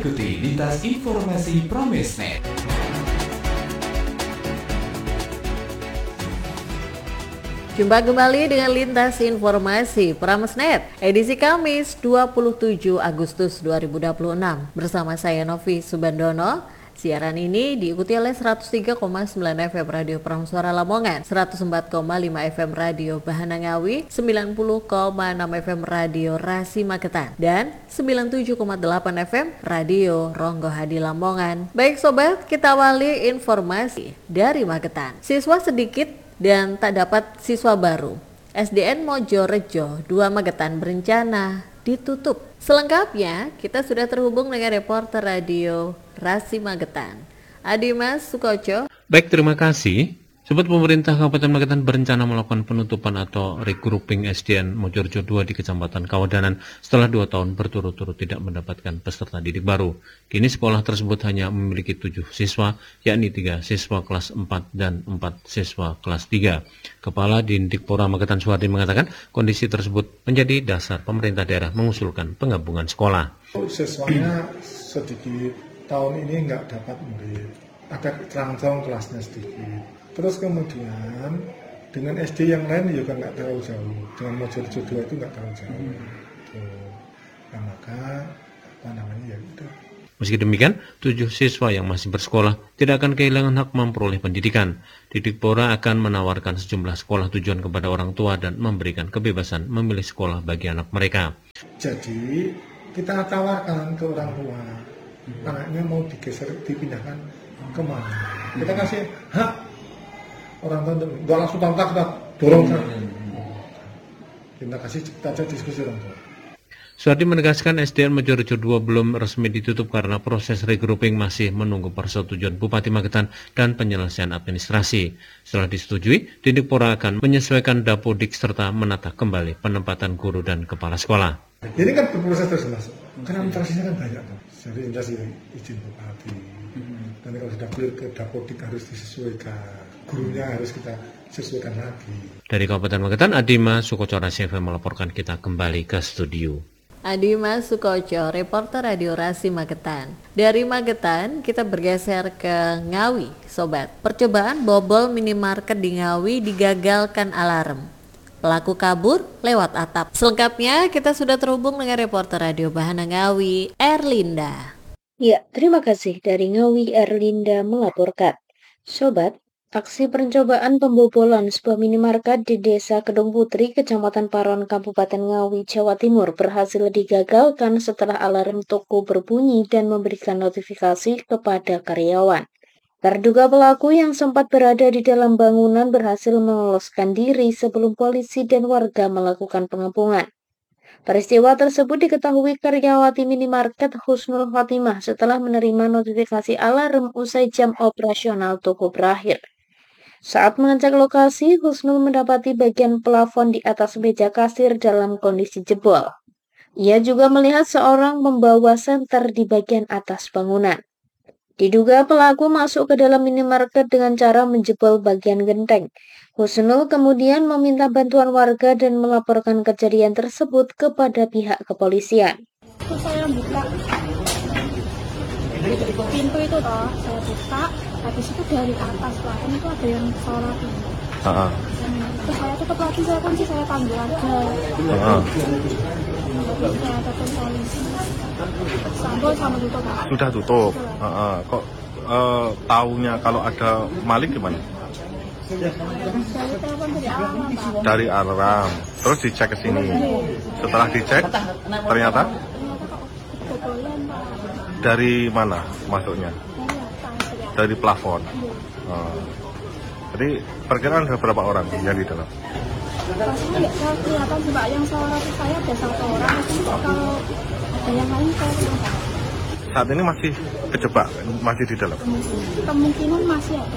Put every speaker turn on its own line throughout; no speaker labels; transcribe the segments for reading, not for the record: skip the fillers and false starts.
Ikuti lintas informasi Pramesnet.
Jumpa kembali dengan lintas informasi Pramesnet, edisi Kamis 27 Agustus 2026. Bersama saya Novi Subandono. Siaran ini diikuti oleh 103,9 FM Radio Pramsuara Lamongan, 104,5 FM Radio Bahanangawi, 90,6 FM Radio Rasi Magetan, dan 97,8 FM Radio Ronggo Hadi Lamongan. Baik sobat, kita awali informasi dari Magetan. Siswa sedikit dan tak dapat siswa baru. SDN Mojorejo 2 Magetan berencana ditutup. Selengkapnya, kita sudah terhubung dengan reporter radio Rasi Magetan, Adimas Sukoco.
Baik, terima kasih. Sobat, pemerintah Kabupaten Magetan berencana melakukan penutupan atau regrouping SDN Mojorejo 2 di Kecamatan Kawadanan setelah 2 tahun berturut-turut tidak mendapatkan peserta didik baru. Kini sekolah tersebut hanya memiliki 7 siswa, yakni 3 siswa kelas 4 dan 4 siswa kelas 3. Kepala Dindikpora Magetan Suhardi mengatakan kondisi tersebut menjadi dasar pemerintah daerah mengusulkan penggabungan sekolah.
Siswanya sedikit, tahun ini nggak dapat murid, ada cerang-cerang kelasnya sedikit. Terus kemudian dengan SD yang lain juga nggak terlalu jauh, dengan Mojorejo 2 itu nggak terlalu jauh. Nah maka ya udah.
Meski demikian, 7 siswa yang masih bersekolah tidak akan kehilangan hak memperoleh pendidikan. Didikpora akan menawarkan sejumlah sekolah tujuan kepada orang tua dan memberikan kebebasan memilih sekolah bagi anak mereka.
Jadi kita tawarkan ke orang tua, anaknya mau digeser, dipindahkan kemana? Kita kasih hak. Orang tua nggak langsung tanpa kita dorong kan. Kita kasih kita diskusi orang tua.
Suhardi menegaskan SDN Mojorejo 2 belum resmi ditutup karena proses regrouping masih menunggu persetujuan Bupati Magetan dan penyelesaian administrasi. Setelah disetujui, Dindikpora akan menyesuaikan dapodik serta menata kembali penempatan guru dan kepala sekolah.
Ini kan berproses terus mas, karena administrasinya kan banyak tuh. Jadi administrasi izin Bupati, dan kalau sudah clear ke dapodik harus disesuaikan. Gurunya harus kita sesuaikan lagi.
Dari Kabupaten Magetan, Adimas Sukoco Rasi FM melaporkan. Kita kembali ke studio.
Adimas Sukoco, reporter radio Rasi Magetan. Dari Magetan, kita bergeser ke Ngawi, sobat. Percobaan bobol minimarket di Ngawi digagalkan alarm. Pelaku kabur lewat atap. Selengkapnya kita sudah terhubung dengan reporter radio Bahana Ngawi, Erlinda.
Ya, terima kasih. Dari Ngawi, Erlinda melaporkan. Sobat, aksi percobaan pembobolan sebuah minimarket di Desa Kedung Putri, Kecamatan Paron, Kabupaten Ngawi, Jawa Timur berhasil digagalkan setelah alarm toko berbunyi dan memberikan notifikasi kepada karyawan. Terduga pelaku yang sempat berada di dalam bangunan berhasil meloloskan diri sebelum polisi dan warga melakukan pengepungan. Peristiwa tersebut diketahui karyawati minimarket Husnul Khotimah setelah menerima notifikasi alarm usai jam operasional toko berakhir. Saat mengecek lokasi, Husnul mendapati bagian plafon di atas meja kasir dalam kondisi jebol. Ia juga melihat seorang membawa senter di bagian atas bangunan. Diduga pelaku masuk ke dalam minimarket dengan cara menjebol bagian genteng. Husnul kemudian meminta bantuan warga dan melaporkan kejadian tersebut kepada pihak kepolisian.
Saya buka pintu itu toh, saya buka, habis itu dari atas plafon itu ada yang sholat. Terus saya tutup lagi, saya kunci, saya panggil aja. Saya telepon polisi. Sambil sama tutup.
Sudah tutup. Kok taunya kalau ada maling gimana?
Dari telepon dari alarm, Pak.
Dari alarm. Terus dicek ke sini. Setelah dicek, ternyata
Kebobolan, Pak.
dari mana masuknya? Dari plafon. Jadi perkiraan ada berapa orang yang di dalam?
Pastinya nggak saya kelihatan sih, Pak. Yang sholat saya ada 1 orang. Itu kalau ada yang lain saya tidak.
Saat ini masih kejebak, masih di dalam.
Kemungkinan masih ada.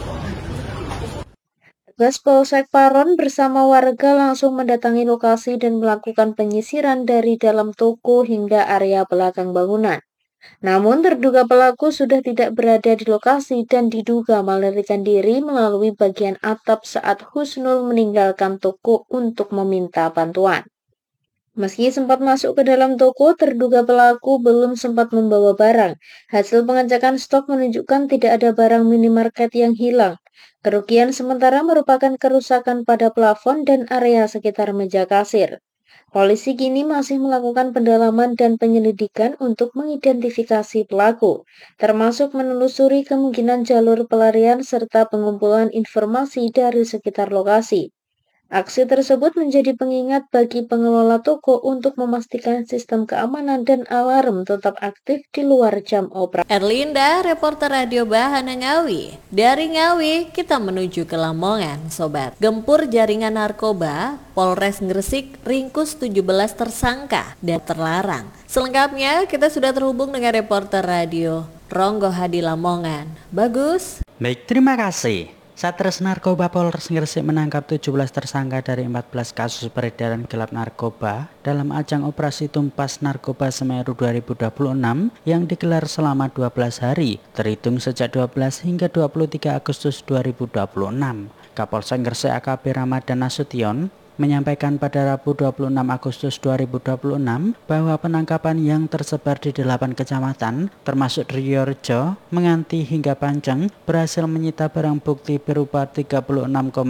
Petugas Polsek Paron bersama warga langsung mendatangi lokasi dan melakukan penyisiran dari dalam toko hingga area belakang bangunan. Namun terduga pelaku sudah tidak berada di lokasi dan diduga melarikan diri melalui bagian atap saat Husnul meninggalkan toko untuk meminta bantuan. Meski sempat masuk ke dalam toko, terduga pelaku belum sempat membawa barang. Hasil pengecekan stok menunjukkan tidak ada barang minimarket yang hilang. Kerugian sementara merupakan kerusakan pada plafon dan area sekitar meja kasir. Polisi kini masih melakukan pendalaman dan penyelidikan untuk mengidentifikasi pelaku, termasuk menelusuri kemungkinan jalur pelarian serta pengumpulan informasi dari sekitar lokasi. Aksi tersebut menjadi pengingat bagi pengelola toko untuk memastikan sistem keamanan dan alarm tetap aktif di luar jam operasi.
Erlinda, reporter Radio Bahana Ngawi. Dari Ngawi, kita menuju ke Lamongan, Sobat. Gempur jaringan narkoba, Polres Gresik ringkus 17 tersangka dan terlarang. Selengkapnya, kita sudah terhubung dengan reporter radio Ronggo Hadi Lamongan. Bagus.
Baik, terima kasih. Satres Narkoba Polres Gresik menangkap 17 tersangka dari 14 kasus peredaran gelap narkoba dalam ajang operasi Tumpas Narkoba Semeru 2026 yang digelar selama 12 hari, terhitung sejak 12 hingga 23 Agustus 2026. Kapolsek Gresik AKP Ramadan Nasution menyampaikan pada Rabu 26 Agustus 2026 bahwa penangkapan yang tersebar di 8 kecamatan termasuk Driorejo, Menganti hingga Panceng berhasil menyita barang bukti berupa 36,71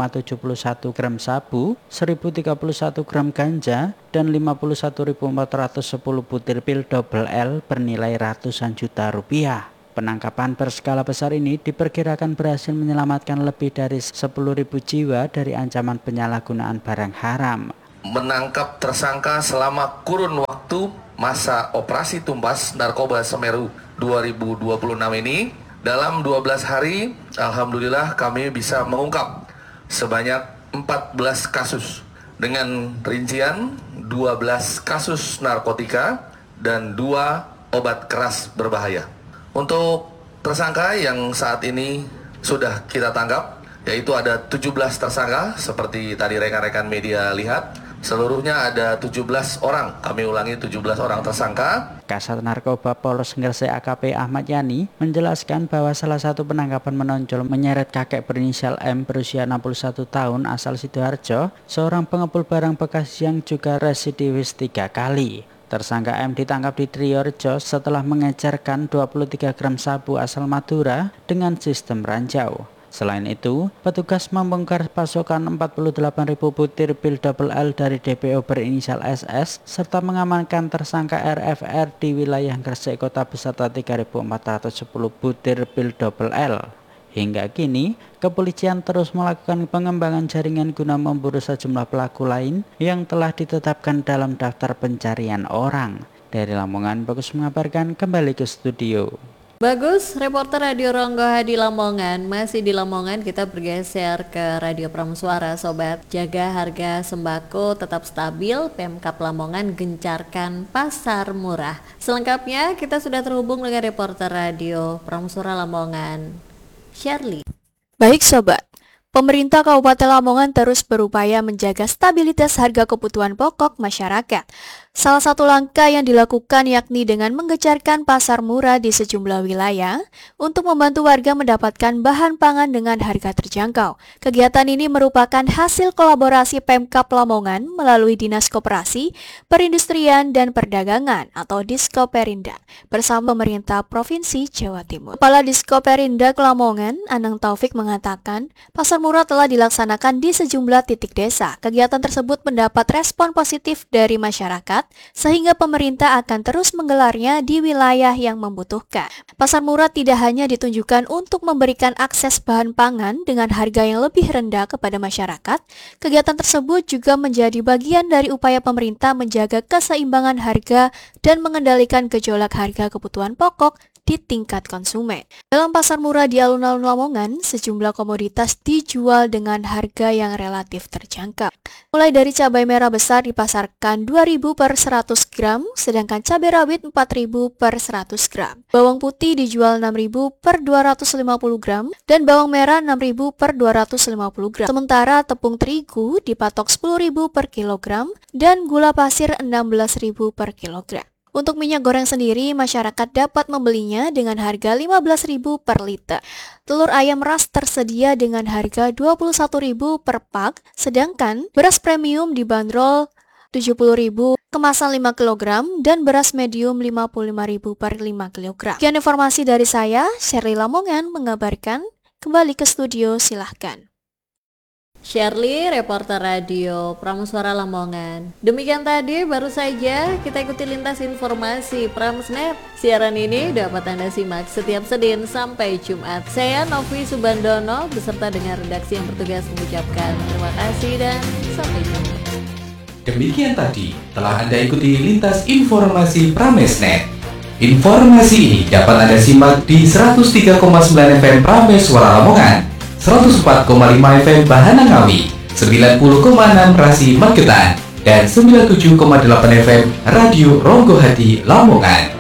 gram sabu, 1031 gram ganja, dan 51.410 butir pil double L bernilai ratusan juta rupiah. Penangkapan berskala besar ini diperkirakan berhasil menyelamatkan lebih dari 10.000 jiwa dari ancaman penyalahgunaan barang haram.
Menangkap tersangka selama kurun waktu masa operasi Tumpas Narkoba Semeru 2026 ini, dalam 12 hari, alhamdulillah kami bisa mengungkap sebanyak 14 kasus dengan rincian 12 kasus narkotika dan 2 obat keras berbahaya. Untuk tersangka yang saat ini sudah kita tangkap, yaitu ada 17 tersangka seperti tadi rekan-rekan media lihat. Seluruhnya ada 17 orang, kami ulangi 17 orang tersangka.
Kasat Narkoba Polres Gresik AKP Ahmad Yani menjelaskan bahwa salah satu penangkapan menonjol menyeret kakek berinisial M berusia 61 tahun asal Sidoarjo, seorang pengepul barang bekas yang juga residivis 3 kali. Tersangka M ditangkap di Driorejo setelah mengecerkan 23 gram sabu asal Madura dengan sistem ranjau. Selain itu, petugas membongkar pasokan 48.000 butir pil double L dari DPO berinisial SS serta mengamankan tersangka RFR di wilayah Gresik Kota beserta 3.410 butir pil double L. Hingga kini, kepolisian terus melakukan pengembangan jaringan guna memburu sejumlah pelaku lain yang telah ditetapkan dalam daftar pencarian orang. Dari Lamongan, Bagus mengabarkan, kembali ke studio.
Bagus, reporter Radio Ronggo Hadi Lamongan. Masih di Lamongan, kita bergeser ke Radio Pramusuara, Sobat. Jaga harga sembako tetap stabil, Pemkab Lamongan gencarkan pasar murah. Selengkapnya, kita sudah terhubung dengan reporter Radio Pramusuara Lamongan, Shirley.
Baik Sobat, pemerintah Kabupaten Lamongan terus berupaya menjaga stabilitas harga kebutuhan pokok masyarakat. Salah satu langkah yang dilakukan yakni dengan menggencarkan pasar murah di sejumlah wilayah untuk membantu warga mendapatkan bahan pangan dengan harga terjangkau. Kegiatan ini merupakan hasil kolaborasi Pemkab Lamongan melalui Dinas Koperasi, Perindustrian dan Perdagangan atau Diskoperindak bersama pemerintah Provinsi Jawa Timur. Kepala Diskoperindak Lamongan, Anang Taufik mengatakan, pasar murah telah dilaksanakan di sejumlah titik desa. Kegiatan tersebut mendapat respon positif dari masyarakat, sehingga pemerintah akan terus menggelarnya di wilayah yang membutuhkan. Pasar murah tidak hanya ditunjukkan untuk memberikan akses bahan pangan dengan harga yang lebih rendah kepada masyarakat, kegiatan tersebut juga menjadi bagian dari upaya pemerintah menjaga keseimbangan harga dan mengendalikan gejolak harga kebutuhan pokok di tingkat konsumen. Dalam pasar murah di alun-alun Lamongan, sejumlah komoditas dijual dengan harga yang relatif terjangkau. Mulai dari cabai merah besar dipasarkan 2.000 per 100 gram, sedangkan cabai rawit 4.000 per 100 gram. Bawang putih dijual 6.000 per 250 gram, dan bawang merah 6.000 per 250 gram. Sementara tepung terigu dipatok 10.000 per kilogram, dan gula pasir 16.000 per kilogram. Untuk minyak goreng sendiri, masyarakat dapat membelinya dengan harga 15.000 per liter. Telur ayam ras tersedia dengan harga 21.000 per pak, sedangkan beras premium dibanderol 70.000 kemasan 5 kg dan beras medium 55.000 per 5 kg. Sekian informasi dari saya, Shirley Lamongan mengabarkan. Kembali ke studio, silahkan.
Shirley, reporter radio Prameswara Lamongan. Demikian tadi baru saja kita ikuti lintas informasi Pramesnet. Siaran ini dapat Anda simak setiap Senin sampai Jumat. Saya Novi Subandono beserta dengan redaksi yang bertugas mengucapkan terima kasih dan sampai jumpa.
Demikian tadi telah Anda ikuti lintas informasi Pramesnet. Informasi ini dapat Anda simak di 103,9 FM Prameswara Lamongan, 104,5 FM Bahana Ngawi, 90,6 Rasi Magetan, dan 97,8 FM Radio Ronggo Hati Lamongan.